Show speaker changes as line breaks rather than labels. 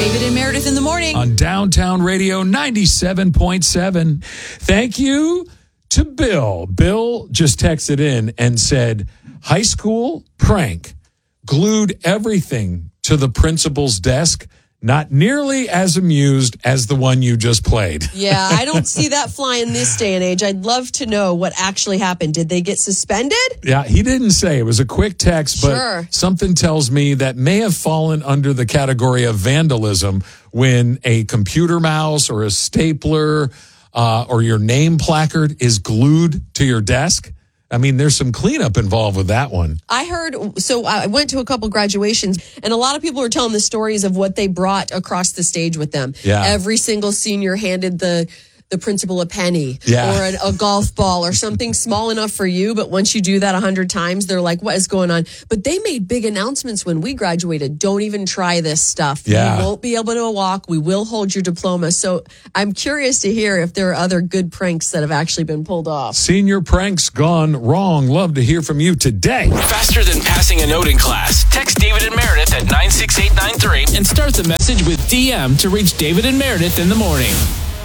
David and Meredith in the morning.
On Downtown Radio 97.7. Thank you to Bill. Bill just texted in and said, high school prank, glued everything to the principal's desk. Not nearly as amused as the one you just played.
Yeah, I don't see that flying this day and age. I'd love to know what actually happened. Did they get suspended?
Yeah, he didn't say. It was a quick text, but something tells me that may have fallen under the category of vandalism when a computer mouse or a stapler or your name placard is glued to your desk. I mean, there's some cleanup involved with that one.
I heard, so I went to a couple graduations, and a lot of people were telling the stories of what they brought across the stage with them.
Yeah.
Every single senior handed the principal a penny or a golf ball or something small enough for you. But once you do that 100 times, they're like, what is going on? But they made big announcements when we graduated. Don't even try this stuff.
Yeah.
You won't be able to walk. We will hold your diploma. So I'm curious to hear if there are other good pranks that have actually been pulled off.
Senior pranks gone wrong. Love to hear from you today.
Faster than passing a note in class. Text David and Meredith at 96893 and start the message with DM to reach David and Meredith in the morning.